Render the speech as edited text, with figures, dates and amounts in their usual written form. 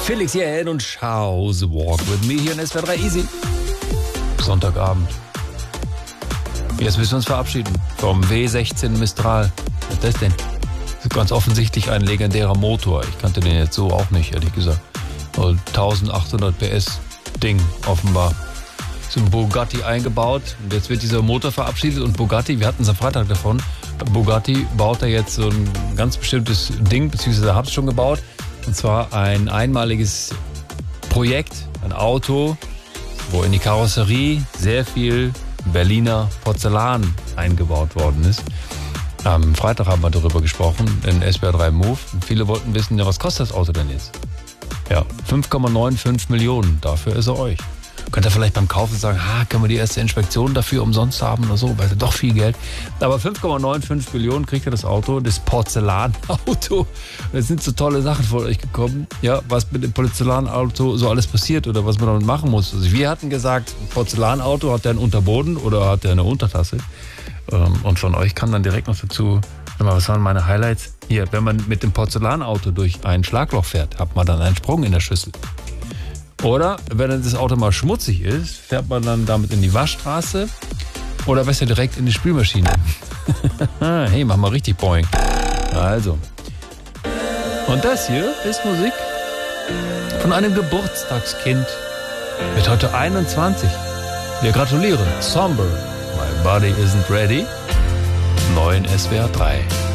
Felix hier und Schau The Walk with me hier in SWR 3 Easy. Sonntagabend. Jetzt müssen wir uns verabschieden vom W16 Mistral. Was ist das denn? Das ist ganz offensichtlich ein legendärer Motor. Ich kannte den jetzt so auch nicht, ehrlich gesagt. 1800 PS Ding offenbar. So ein Bugatti eingebaut und jetzt wird dieser Motor verabschiedet und Bugatti, wir hatten es am Freitag davon, Bugatti baut da jetzt so ein ganz bestimmtes Ding, beziehungsweise hat es schon gebaut, und zwar ein einmaliges Projekt, ein Auto, wo in die Karosserie sehr viel Berliner Porzellan eingebaut worden ist. Am Freitag haben wir darüber gesprochen in SWR 3 Move. Und viele wollten wissen, ja, was kostet das Auto denn jetzt? Ja, 5,95 Millionen, dafür ist er euch. Könnt ihr vielleicht beim Kaufen sagen, können wir die erste Inspektion dafür umsonst haben oder so, weil es doch viel Geld. Aber 5,95 Millionen kriegt ihr das Auto, das Porzellanauto. Es sind so tolle Sachen von euch gekommen, ja, was mit dem Porzellanauto so alles passiert oder was man damit machen muss. Also wir hatten gesagt, ein Porzellanauto, hat der einen Unterboden oder hat der eine Untertasse? Und von euch kam dann direkt noch dazu, was waren meine Highlights? Hier, wenn man mit dem Porzellanauto durch ein Schlagloch fährt, hat man dann einen Sprung in der Schüssel. Oder wenn das Auto mal schmutzig ist, fährt man dann damit in die Waschstraße oder besser direkt in die Spülmaschine. Hey, mach mal richtig boing. Also. Und das hier ist Musik von einem Geburtstagskind. Wird heute 21. Wir gratulieren. Somber. My body isn't ready. Neu in SWR 3.